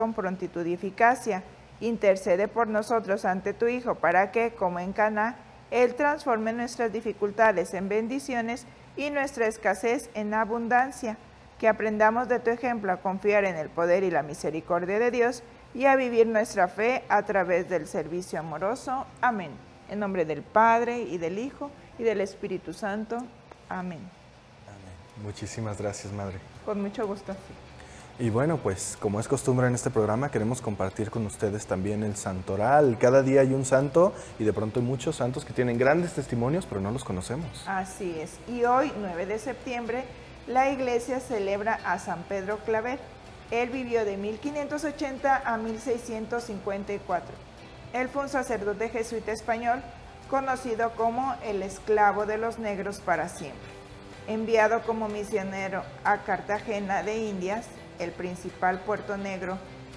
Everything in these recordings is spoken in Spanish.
con prontitud y eficacia. Intercede por nosotros ante tu Hijo, para que, como en Caná, Él transforme nuestras dificultades en bendiciones y nuestra escasez en abundancia. Que aprendamos de tu ejemplo a confiar en el poder y la misericordia de Dios y a vivir nuestra fe a través del servicio amoroso. Amén. En nombre del Padre, y del Hijo, y del Espíritu Santo. Amén. Amén. Muchísimas gracias, Madre. Con mucho gusto. Y bueno, pues como es costumbre en este programa, queremos compartir con ustedes también el santoral. Cada día hay un santo y de pronto hay muchos santos que tienen grandes testimonios, pero no los conocemos. Así es. Y hoy, 9 de septiembre, la Iglesia celebra a San Pedro Claver. Él vivió de 1580 a 1654. Él fue un sacerdote jesuita español, conocido como el esclavo de los negros para siempre. Enviado como misionero a Cartagena de Indias, el principal puerto negrero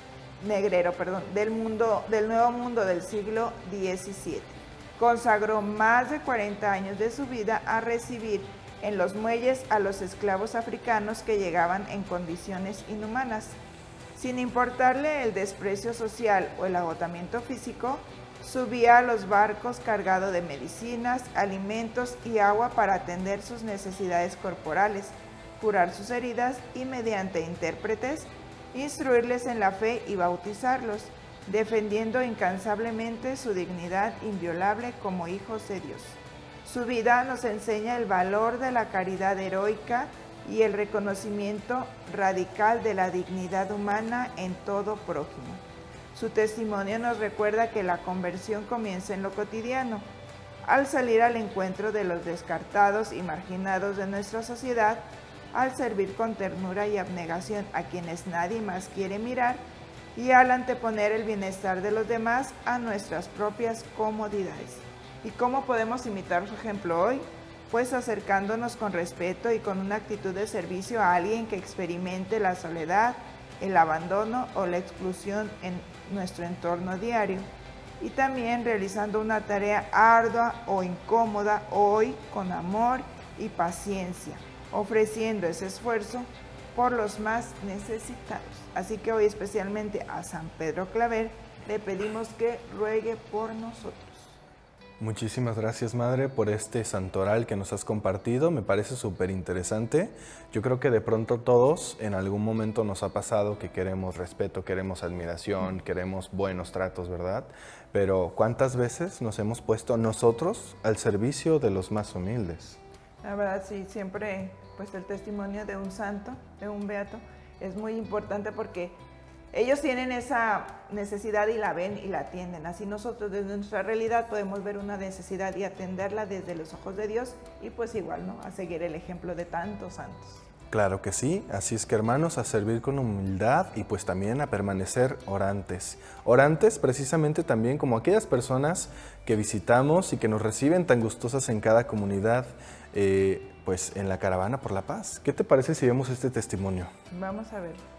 del Nuevo Mundo del siglo XVII. Consagró más de 40 años de su vida a recibir en los muelles a los esclavos africanos que llegaban en condiciones inhumanas. Sin importarle el desprecio social o el agotamiento físico, subía a los barcos cargado de medicinas, alimentos y agua para atender sus necesidades corporales, curar sus heridas y, mediante intérpretes, instruirles en la fe y bautizarlos, defendiendo incansablemente su dignidad inviolable como hijos de Dios. Su vida nos enseña el valor de la caridad heroica y el reconocimiento radical de la dignidad humana en todo prójimo. Su testimonio nos recuerda que la conversión comienza en lo cotidiano, al salir al encuentro de los descartados y marginados de nuestra sociedad, al servir con ternura y abnegación a quienes nadie más quiere mirar y al anteponer el bienestar de los demás a nuestras propias comodidades. ¿Y cómo podemos imitar su ejemplo hoy? Pues acercándonos con respeto y con una actitud de servicio a alguien que experimente la soledad, el abandono o la exclusión en nuestro entorno diario. Y también realizando una tarea ardua o incómoda hoy con amor y paciencia, ofreciendo ese esfuerzo por los más necesitados. Así que hoy especialmente a San Pedro Claver le pedimos que ruegue por nosotros. Muchísimas gracias, Madre, por este santoral que nos has compartido. Me parece súper interesante. Yo creo que de pronto todos en algún momento nos ha pasado que queremos respeto, queremos admiración, queremos buenos tratos, ¿verdad? Pero ¿cuántas veces nos hemos puesto nosotros al servicio de los más humildes? La verdad, sí, siempre pues el testimonio de un santo, de un beato, es muy importante porque ellos tienen esa necesidad y la ven y la atienden. Así nosotros desde nuestra realidad podemos ver una necesidad y atenderla desde los ojos de Dios y pues igual, ¿no?, a seguir el ejemplo de tantos santos. Claro que sí, así es que hermanos, a servir con humildad y pues también a permanecer orantes. Orantes precisamente también como aquellas personas que visitamos y que nos reciben tan gustosas en cada comunidad, pues en la Caravana por la Paz. ¿Qué te parece si vemos este testimonio? Vamos a ver.